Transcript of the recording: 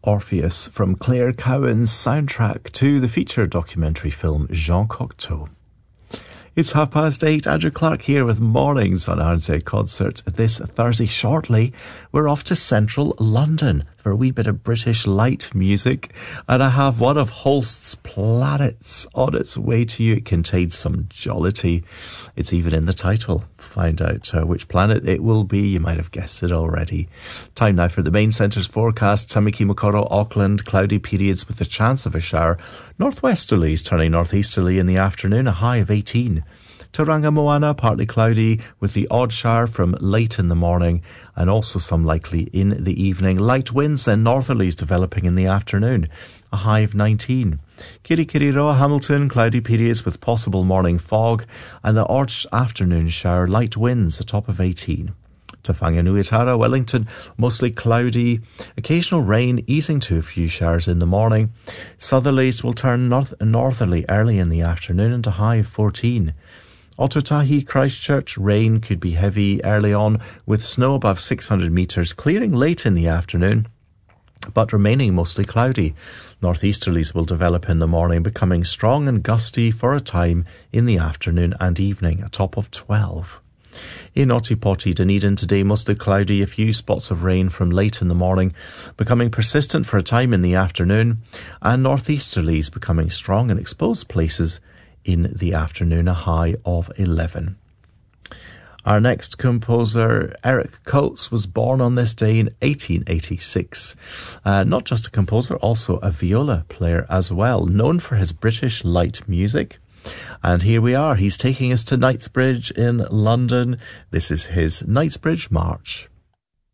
Orpheus from Claire Cowan's soundtrack to the feature documentary film Jean Cocteau. It's 8:30. Andrew Clark here with Mornings on RNZ Concert this Thursday. Shortly, we're off to central London for a wee bit of British light music. And I have one of Holst's planets on its way to you. It contains some jollity. It's even in the title. Find out which planet it will be. You might have guessed it already. Time now for the main centre's forecast. Tamaki Makaurau, Auckland, cloudy periods with the chance of a shower. Northwesterlies turning northeasterly in the afternoon, a high of 18. Tauranga Moana, partly cloudy with the odd shower from late in the morning and also some likely in the evening. Light winds and northerlies developing in the afternoon, a high of 19. Kirikiriroa, Hamilton, cloudy periods with possible morning fog and the odd afternoon shower. Light winds, a top of 18. Te Whanganuitara, Wellington, mostly cloudy, occasional rain easing to a few showers in the morning. Southerlies will turn northerly early in the afternoon and a high of 14. Ōtautahi, Christchurch, rain could be heavy early on with snow above 600 metres, clearing late in the afternoon, but remaining mostly cloudy. Northeasterlies will develop in the morning, becoming strong and gusty for a time in the afternoon and evening, a top of 12. In Otipoti, Dunedin today, mostly cloudy, a few spots of rain from late in the morning, becoming persistent for a time in the afternoon, and northeasterlies becoming strong in exposed places in the afternoon, a high of 11. Our next composer, Eric Coates, was born on this day in 1886. Not just a composer, also a viola player as well, known for his British light music. And here we are, he's taking us to Knightsbridge in London. This is his Knightsbridge March.